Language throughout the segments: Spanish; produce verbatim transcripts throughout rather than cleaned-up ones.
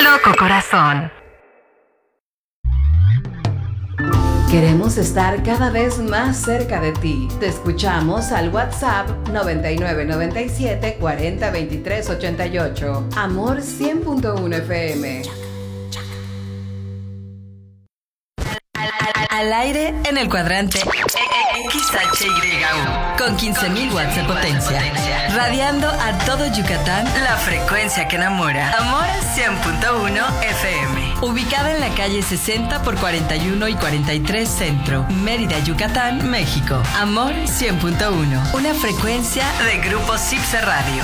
Loco Corazón. Queremos estar cada vez más cerca de ti. Te escuchamos al WhatsApp noventa y nueve noventa y siete cuarenta veintitrés ochenta y ocho. Amor cien punto uno F M. Al, al, al aire en el cuadrante X H Y U con quince mil watts de potencia, radiando a todo Yucatán la frecuencia que enamora. Amor cien punto uno F M. Ubicada en la calle sesenta por cuarenta y uno y cuarenta y tres Centro, Mérida, Yucatán, México. Amor cien punto uno, una frecuencia de Grupo Cipse Radio.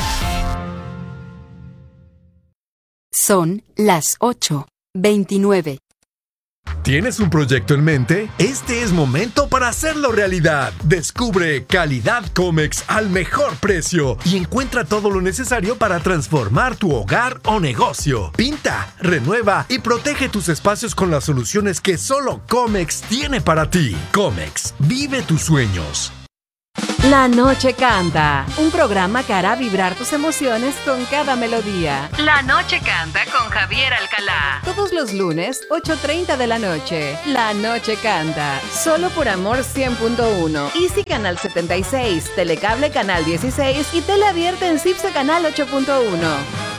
Son las ocho veintinueve. ¿Tienes un proyecto en mente? Este es momento para hacerlo realidad. Descubre Calidad Comex al mejor precio y encuentra todo lo necesario para transformar tu hogar o negocio. Pinta, renueva y protege tus espacios con las soluciones que solo Comex tiene para ti. Comex, vive tus sueños. La Noche Canta, un programa que hará vibrar tus emociones con cada melodía. La Noche Canta con Javier Alcalá. Todos los lunes, ocho treinta de la noche. La Noche Canta, solo por Amor cien punto uno. Easy Canal setenta y seis, Telecable Canal dieciséis y Tele Abierta en Cipse Canal ocho punto uno.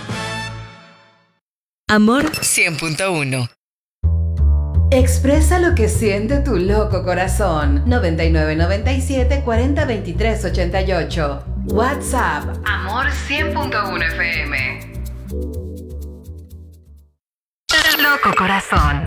Amor cien punto uno. Expresa lo que siente tu loco corazón. noventa y nueve noventa y siete cuarenta veintitrés ochenta y ocho. WhatsApp Amor cien punto uno F M. Loco Corazón.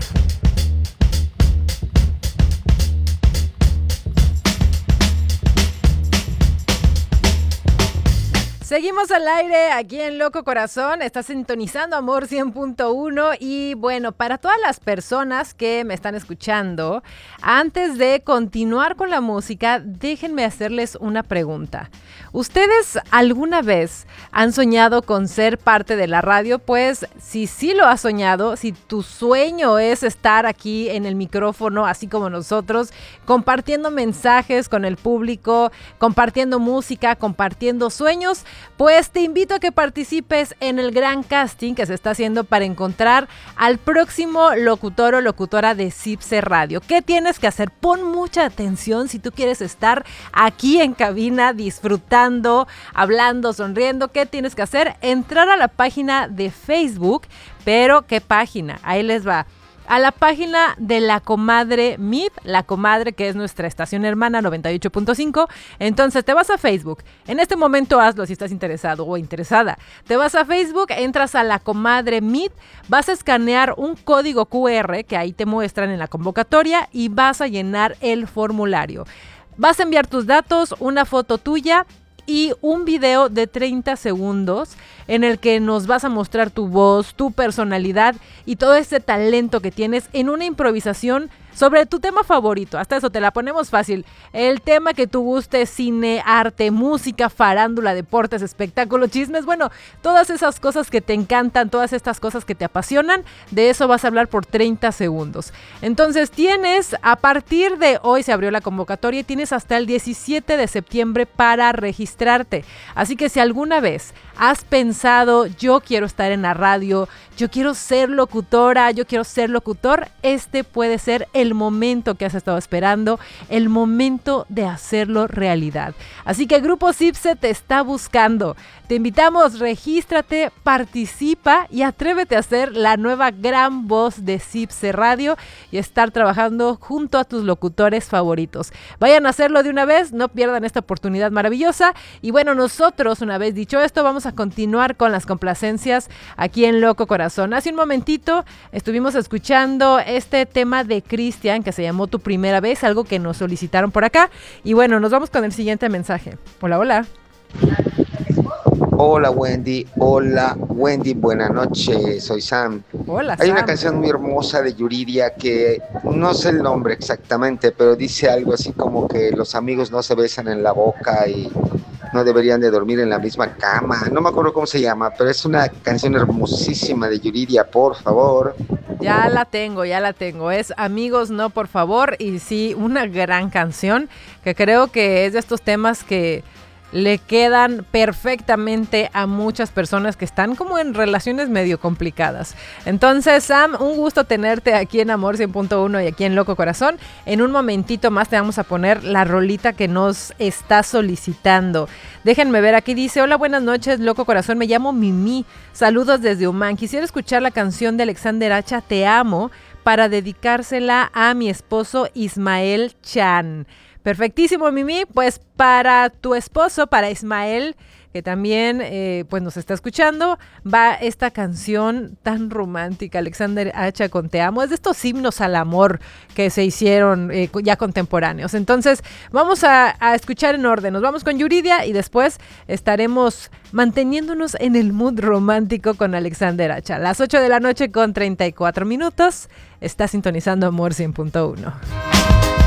Seguimos al aire aquí en Loco Corazón, está sintonizando Amor cien punto uno y bueno, para todas las personas que me están escuchando, antes de continuar con la música, déjenme hacerles una pregunta. ¿Ustedes alguna vez han soñado con ser parte de la radio? Pues si sí lo has soñado, si tu sueño es estar aquí en el micrófono, así como nosotros, compartiendo mensajes con el público, compartiendo música, compartiendo sueños, pues te invito a que participes en el gran casting que se está haciendo para encontrar al próximo locutor o locutora de Cipse Radio. ¿Qué tienes que hacer? Pon mucha atención si tú quieres estar aquí en cabina disfrutando, hablando, sonriendo. ¿Qué tienes que hacer? Entrar a la página de Facebook, pero ¿qué página? Ahí les va. A la página de La Comadre Meet, La Comadre, que es nuestra estación hermana noventa y ocho punto cinco. Entonces te vas a Facebook, en este momento hazlo si estás interesado o interesada. Te vas a Facebook, entras a La Comadre Meet, vas a escanear un código Q R que ahí te muestran en la convocatoria y vas a llenar el formulario. Vas a enviar tus datos, una foto tuya y un video de treinta segundos en el que nos vas a mostrar tu voz, tu personalidad y todo ese talento que tienes en una improvisación sobre tu tema favorito. Hasta eso te la ponemos fácil. El tema que tú gustes, cine, arte, música, farándula, deportes, espectáculos, chismes, bueno, todas esas cosas que te encantan, todas estas cosas que te apasionan, de eso vas a hablar por treinta segundos. Entonces tienes, a partir de hoy se abrió la convocatoria y tienes hasta el diecisiete de septiembre para registrarte. Así que si alguna vez has pensado, yo quiero estar en la radio, yo quiero ser locutora, yo quiero ser locutor, este puede ser el momento que has estado esperando, el momento de hacerlo realidad. Así que Grupo Cipse te está buscando. Te invitamos, regístrate, participa y atrévete a ser la nueva gran voz de Cipse Radio y estar trabajando junto a tus locutores favoritos. Vayan a hacerlo de una vez, no pierdan esta oportunidad maravillosa. Y bueno, nosotros, una vez dicho esto, vamos a continuar con las complacencias aquí en Loco Corazón. Hace un momentito estuvimos escuchando este tema de Cristian que se llamó Tu Primera Vez, algo que nos solicitaron por acá. Y bueno, nos vamos con el siguiente mensaje. Hola, hola. Hola Wendy, hola Wendy, buenas noches, soy Sam. Hola, Hay Sam. una canción muy hermosa de Yuridia que no sé el nombre exactamente, pero dice algo así como que los amigos no se besan en la boca y no deberían de dormir en la misma cama. No me acuerdo cómo se llama, pero es una canción hermosísima de Yuridia, por favor. Ya la tengo, ya la tengo. Es Amigos No, por favor. Y sí, una gran canción que creo que es de estos temas que le quedan perfectamente a muchas personas que están como en relaciones medio complicadas. Entonces, Sam, un gusto tenerte aquí en Amor cien punto uno y aquí en Loco Corazón. En un momentito más te vamos a poner la rolita que nos está solicitando. Déjenme ver, aquí dice: hola, buenas noches, Loco Corazón, me llamo Mimi, saludos desde Humán. Quisiera escuchar la canción de Alexander Hacha, Te Amo, para dedicársela a mi esposo Ismael Chan. Perfectísimo, Mimi. Pues para tu esposo, para Ismael, que también eh, pues nos está escuchando, va esta canción tan romántica, Alexander Hacha con Te Amo. Es de estos himnos al amor que se hicieron eh, ya contemporáneos. Entonces vamos a, a escuchar en orden. Nos vamos con Yuridia y después estaremos manteniéndonos en el mood romántico con Alexander Hacha. Las ocho de la noche con treinta y cuatro minutos. Está sintonizando Amor cien punto uno.